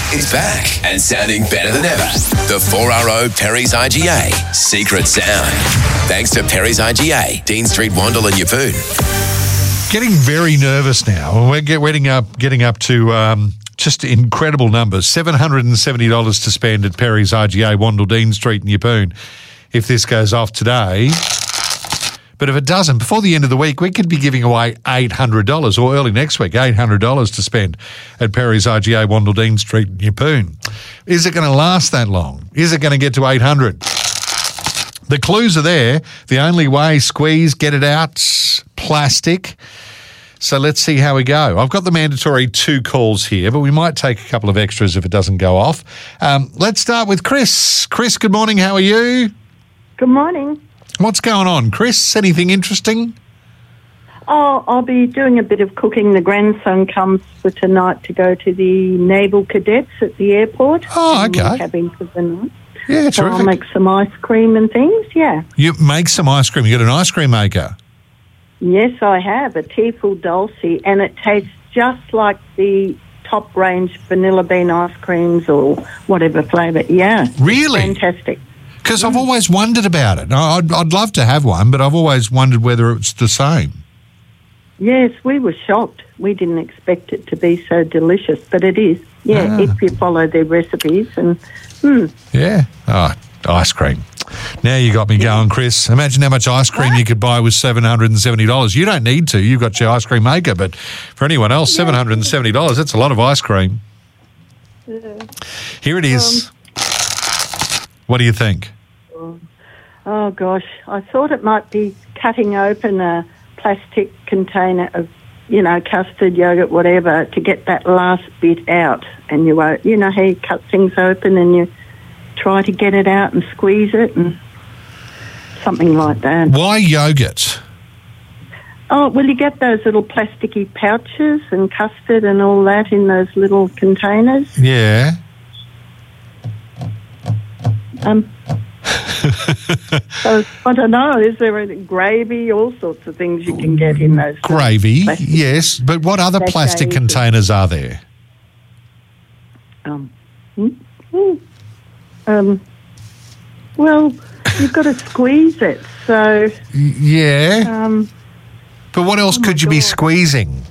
It's back and sounding better than ever. The 4RO Perry's IGA Secret Sound. Thanks to Perry's IGA, Dean Street, Wandle and Yeppoon. Getting very nervous now. We're getting up to just incredible numbers. $770 to spend at Perry's IGA, Wandle, Dean Street and Yeppoon if this goes off today. But if it doesn't, before the end of the week, we could be giving away $800 or early next week, $800 to spend at Perry's IGA, Wandle, Dean Street and Yeppoon. Is it going to last that long? Is it going to get to 800? The clues are there. The only way, squeeze, get it out, plastic. So let's see how we go. I've got the mandatory 2 calls here, but we might take a couple of extras if it doesn't go off. Let's start with Chris. Chris, good morning. How are you? Good morning. What's going on, Chris? Anything interesting? Oh, I'll be doing a bit of cooking. The grandson comes for tonight to go to the Naval Cadets at the airport. Oh, okay. Cabin for the night. Yeah, so terrific. I'll make some ice cream and things, yeah. You make some ice cream. You got an ice cream maker? Yes, I have, a Teafel Dulce, and it tastes just like the top range vanilla bean ice creams or whatever flavour. Yeah. Really? Fantastic. Because I've always wondered about it. I'd love to have one, but I've always wondered whether it's the same. Yes, we were shocked. We didn't expect it to be so delicious, but it is. Yeah, if you follow their recipes. And Yeah. Oh, ice cream. Now you got me going, Chris. Imagine how much ice cream you could buy with $770. You don't need to. You've got your ice cream maker, but for anyone else, $770, that's a lot of ice cream. Yeah. Here it is. What do you think? Oh, gosh. I thought it might be cutting open a plastic container of, custard, yogurt, whatever, to get that last bit out. And you know how you cut things open and you try to get it out and squeeze it and something like that. Why yogurt? Oh, well, you get those little plasticky pouches and custard and all that in those little containers. Yeah. So, I don't know, is there any gravy, all sorts of things you can get in those. Gravy, yes, but what other plastic containers are there? Well, you've got to squeeze it, so... Yeah. But what else could you be squeezing?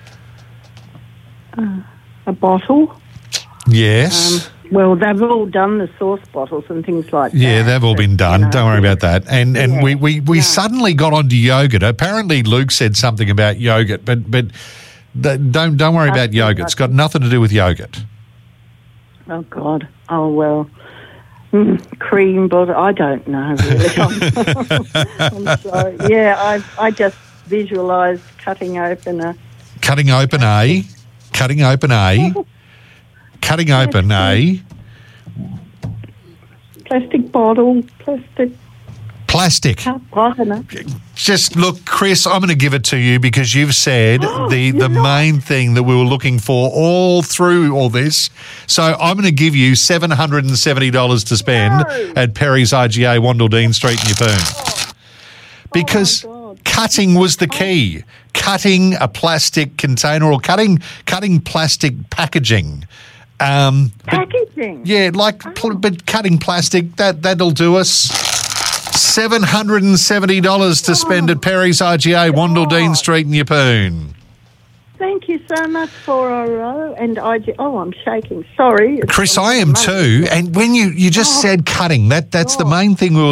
A bottle. Yes. Well, they've all done the sauce bottles and things like that. Yeah, they've all been done. Don't worry about that. And we suddenly got onto yogurt. Apparently, Luke said something about yogurt, but don't worry about yogurt. It's got nothing to do with yogurt. Oh God. Oh well. Cream, but I don't know really. I'm sorry. Yeah, I just visualised cutting open a plastic bottle, plastic. cup, I don't know. Just look, Chris, I'm going to give it to you because you've said the main thing that we were looking for all through all this. So I'm going to give you $770 to spend at Perry's IGA, Wandle, Dean Street and Yeppoon. Because cutting was the key. Cutting a plastic container or cutting plastic packaging. Packaging? Yeah, but cutting plastic, that'll do us. $770 to spend at Perry's IGA, Wandle, Dean Street and Yeppoon. Thank you so much, 4RO and IGA. Oh, I'm shaking. Sorry. Chris, I am too. And when you just said cutting, that's the main thing we were